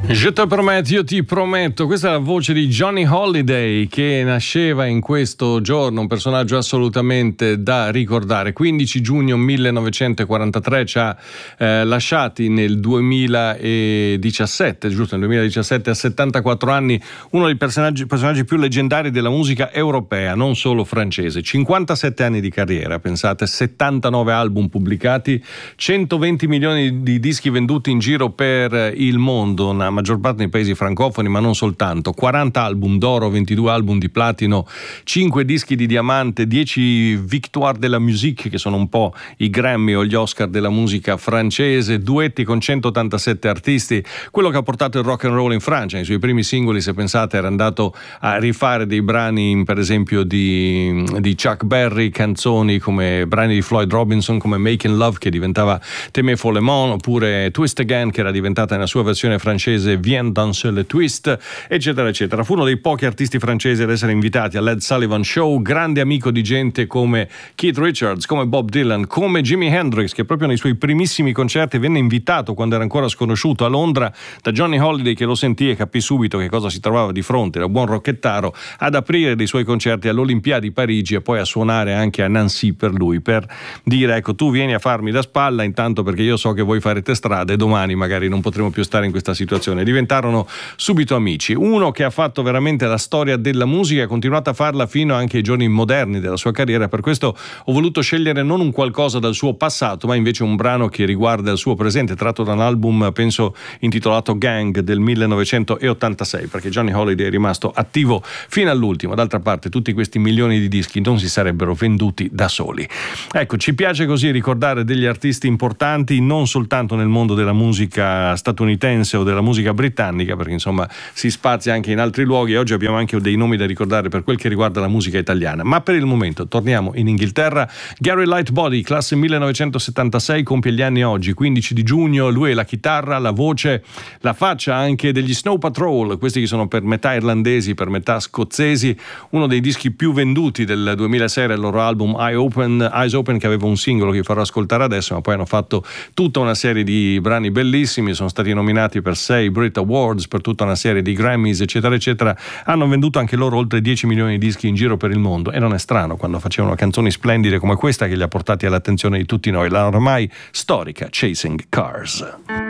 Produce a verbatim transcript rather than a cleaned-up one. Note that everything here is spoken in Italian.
Je te prometto, io ti prometto, questa è la voce di Johnny Holiday che nasceva in questo giorno, un personaggio assolutamente da ricordare. quindici giugno millenovecentoquarantatré ci ha eh, lasciati nel duemiladiciassette, giusto, nel duemiladiciassette a settantaquattro anni, uno dei personaggi, personaggi più leggendari della musica europea, non solo francese. cinquantasette anni di carriera, pensate, settantanove album pubblicati, centoventi milioni di dischi venduti in giro per il mondo, una maggior parte nei paesi francofoni, ma non soltanto. quaranta album d'oro, ventidue album di platino, cinque dischi di diamante, dieci Victoire de la Musique, che sono un po' i Grammy o gli Oscar della musica francese, duetti con centottantasette artisti, quello che ha portato il rock and roll in Francia. Nei suoi primi singoli, se pensate, era andato a rifare dei brani, per esempio di, di Chuck Berry, canzoni come brani di Floyd Robinson come Making Love, che diventava T'aimer for le Monde, oppure Twist Again, che era diventata nella sua versione francese Viens danser le twist, eccetera eccetera. Fu uno dei pochi artisti francesi ad essere invitati al Ed Sullivan Show, grande amico di gente come Keith Richards, come Bob Dylan, come Jimi Hendrix, che proprio nei suoi primissimi concerti venne invitato, quando era ancora sconosciuto, a Londra da Johnny Holiday, che lo sentì e capì subito che cosa si trovava di fronte, da buon rocchettaro, ad aprire dei suoi concerti all'Olimpiadi di Parigi e poi a suonare anche a Nancy per lui, per dire: ecco, tu vieni a farmi da spalla intanto, perché io so che voi farete strada e domani magari non potremo più stare in questa situazione. Diventarono subito amici. Uno che ha fatto veramente la storia della musica, ha continuato a farla fino anche ai giorni moderni della sua carriera. Per questo ho voluto scegliere non un qualcosa dal suo passato, ma invece un brano che riguarda il suo presente, tratto da un album penso intitolato Gang del millenovecentottantasei, perché Johnny Holiday è rimasto attivo fino all'ultimo. D'altra parte tutti questi milioni di dischi non si sarebbero venduti da soli. Ecco, ci piace così ricordare degli artisti importanti, non soltanto nel mondo della musica statunitense o della musica britannica, perché insomma si spazia anche in altri luoghi. Oggi abbiamo anche dei nomi da ricordare per quel che riguarda la musica italiana, ma per il momento torniamo in Inghilterra. Gary Lightbody, classe millenovecentosettantasei, compie gli anni oggi, quindici di giugno. Lui è la chitarra, la voce, la faccia anche degli Snow Patrol, questi che sono per metà irlandesi, per metà scozzesi. Uno dei dischi più venduti del duemilasei era il loro album Eye Open, Eyes Open, che aveva un singolo che vi farò ascoltare adesso, ma poi hanno fatto tutta una serie di brani bellissimi, sono stati nominati per sei Brit Awards, per tutta una serie di Grammys, eccetera eccetera. Hanno venduto anche loro oltre dieci milioni di dischi in giro per il mondo, e non è strano quando facevano canzoni splendide come questa che li ha portati all'attenzione di tutti noi, la ormai storica Chasing Cars.